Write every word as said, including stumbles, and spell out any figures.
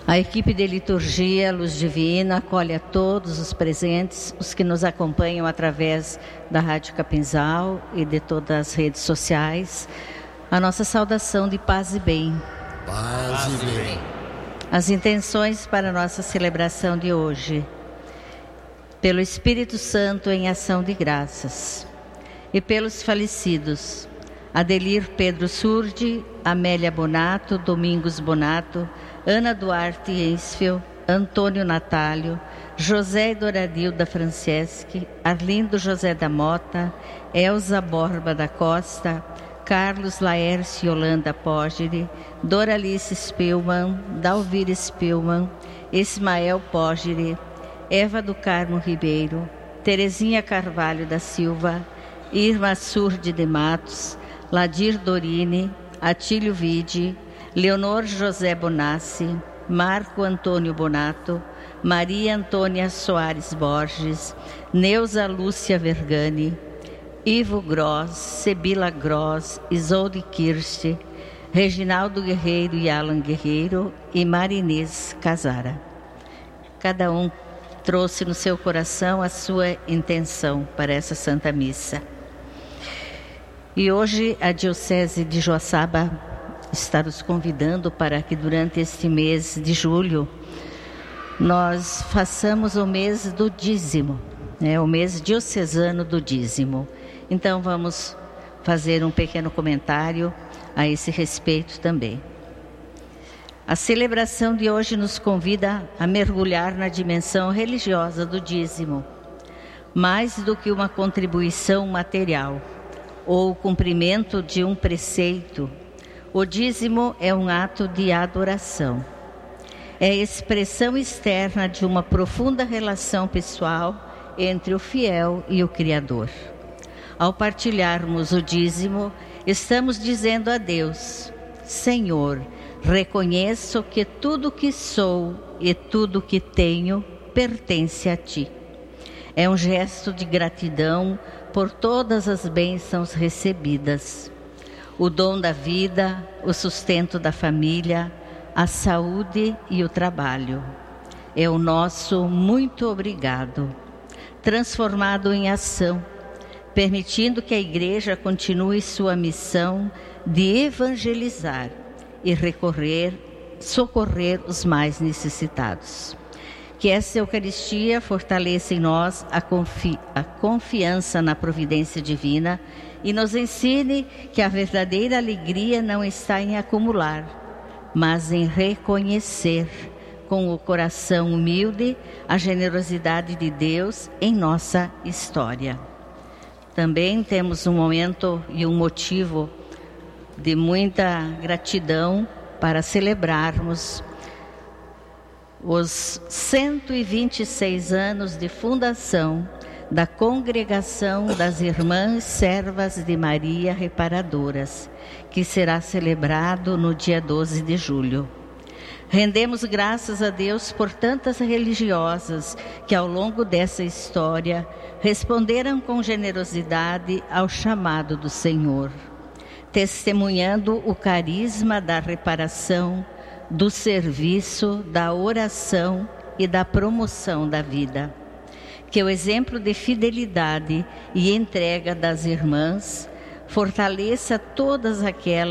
A equipe de liturgia Luz Divina acolhe a todos os presentes, os que nos acompanham através da Rádio Capinzal e de todas as redes sociais. A nossa saudação de paz e bem. Paz e bem. As intenções para a nossa celebração de hoje. Pelo Espírito Santo em ação de graças. E pelos falecidos. Adelir Pedro Surdi, Amélia Bonato, Domingos Bonato, Ana Duarte Ensfel, Antônio Natálio, José Doradilda Franceschi, Arlindo José da Mota, Elza Borba da Costa, Carlos Laércio Yolanda Poggi, Doralice Spillman, Dalvira Spillman, Ismael Poggi, Eva do Carmo Ribeiro, Terezinha Carvalho da Silva, Irma Surdi de Matos, Ladir Dorini, Atílio Vide, Leonor José Bonassi, Marco Antônio Bonato, Maria Antônia Soares Borges, Neuza Lúcia Vergani, Ivo Gross, Sebila Gross, Isolde Kirst, Reginaldo Guerreiro e Alan Guerreiro e Marinês Casara. Cada um trouxe no seu coração a sua intenção para essa Santa Missa. E hoje a Diocese de Joaçaba está nos convidando para que durante este mês de julho nós façamos o mês do dízimo, né? O mês diocesano do dízimo. Então vamos fazer um pequeno comentário a esse respeito também. A celebração de hoje nos convida a mergulhar na dimensão religiosa do dízimo, mais do que uma contribuição material ou o cumprimento de um preceito. O dízimo é um ato de adoração. É a expressão externa de uma profunda relação pessoal entre o fiel e o Criador. Ao partilharmos o dízimo, estamos dizendo a Deus: Senhor, reconheço que tudo que sou e tudo que tenho pertence a Ti. É um gesto de gratidão por todas as bênçãos recebidas. O dom da vida, o sustento da família, a saúde e o trabalho. É o nosso muito obrigado, transformado em ação, permitindo que a Igreja continue sua missão de evangelizar e recorrer, socorrer os mais necessitados. Que essa Eucaristia fortaleça em nós a, confi- a confiança na providência divina e nos ensine que a verdadeira alegria não está em acumular, mas em reconhecer com o coração humilde a generosidade de Deus em nossa história. Também temos um momento e um motivo de muita gratidão para celebrarmos os cento e vinte e seis anos de fundação da Congregação das Irmãs Servas de Maria Reparadoras, que será celebrado no dia doze de julho. Rendemos graças a Deus por tantas religiosas que ao longo dessa história responderam com generosidade ao chamado do Senhor, testemunhando o carisma da reparação, do serviço, da oração e da promoção da vida. Que o exemplo de fidelidade e entrega das irmãs fortaleça todas aquelas